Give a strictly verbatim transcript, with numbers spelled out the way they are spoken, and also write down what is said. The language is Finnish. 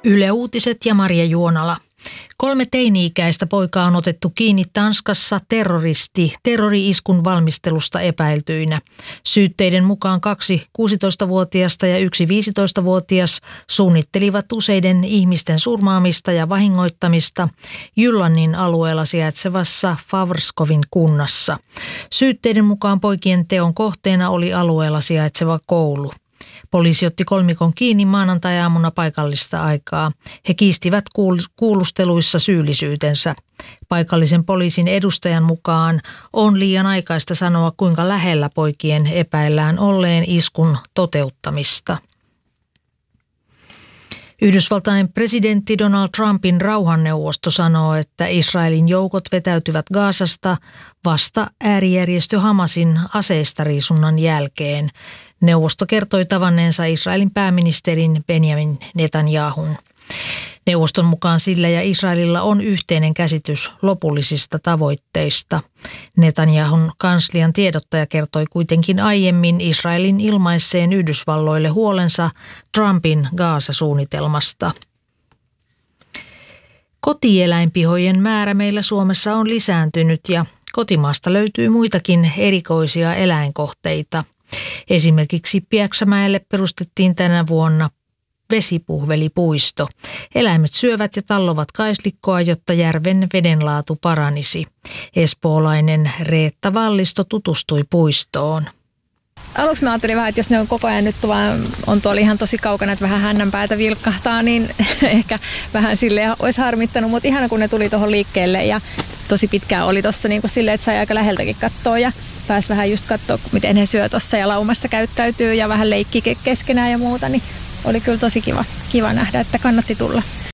Yle Uutiset ja Maria Juonala. Kolme teini-ikäistä poikaa on otettu kiinni Tanskassa terroristi, terrori-iskun valmistelusta epäiltyinä. Syytteiden mukaan kaksi kuusitoistavuotiasta ja yksi viisitoistavuotias suunnittelivat useiden ihmisten surmaamista ja vahingoittamista Jyllannin alueella sijaitsevassa Favrskovin kunnassa. Syytteiden mukaan poikien teon kohteena oli alueella sijaitseva koulu. Poliisi otti kolmikon kiinni maanantai-aamuna paikallista aikaa. He kiistivät kuulusteluissa syyllisyytensä. Paikallisen poliisin edustajan mukaan on liian aikaista sanoa, kuinka lähellä poikien epäillään olleen iskun toteuttamista. Yhdysvaltain presidentti Donald Trumpin rauhanneuvosto sanoo, että Israelin joukot vetäytyvät Gazasta vasta äärijärjestö Hamasin aseistariisunnan jälkeen. Neuvosto kertoi tavanneensa Israelin pääministerin Benjamin Netanyahun. Neuvoston mukaan sillä ja Israelilla on yhteinen käsitys lopullisista tavoitteista. Netanyahun kanslian tiedottaja kertoi kuitenkin aiemmin Israelin ilmaisseen Yhdysvalloille huolensa Trumpin Gaza-suunnitelmasta. Kotieläinpihojen määrä meillä Suomessa on lisääntynyt ja kotimaasta löytyy muitakin erikoisia eläinkohteita. Esimerkiksi Pieksämäelle perustettiin tänä vuonna vesipuhvelipuisto. Eläimet syövät ja tallovat kaislikkoa, jotta järven vedenlaatu paranisi. Espoolainen Reetta Vallisto tutustui puistoon. Aluksi mä ajattelin vähän, että jos ne on koko ajan nyt vaan on tuolla ihan tosi kaukana, että vähän hännänpäätä vilkkahtaa, niin ehkä vähän silleen olisi harmittanut. Mutta ihana, kun ne tuli tuohon liikkeelle ja tosi pitkään oli tuossa niin kuin silleen, että sai aika läheltäkin katsoa ja pääsi vähän just katsoa, miten he syö tuossa ja laumassa käyttäytyy ja vähän leikki keskenään ja muuta, niin oli kyllä tosi kiva, kiva nähdä, että kannatti tulla.